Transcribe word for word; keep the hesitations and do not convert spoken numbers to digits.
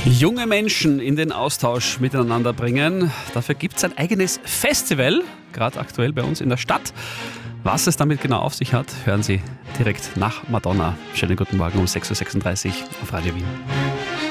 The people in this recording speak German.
Junge Menschen in den Austausch miteinander bringen. Dafür gibt es ein eigenes Festival, gerade aktuell bei uns in der Stadt. Was es damit genau auf sich hat, hören Sie direkt nach Madonna. Schönen guten Morgen um sechs Uhr sechsunddreißig auf Radio Wien.